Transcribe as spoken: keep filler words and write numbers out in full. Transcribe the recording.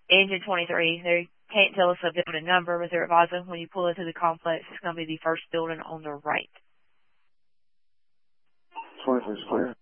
Engine twenty-three. They can't tell us a building number, but they're advising when you pull into the complex, it's going to be the first building on the right. twenty-three Square.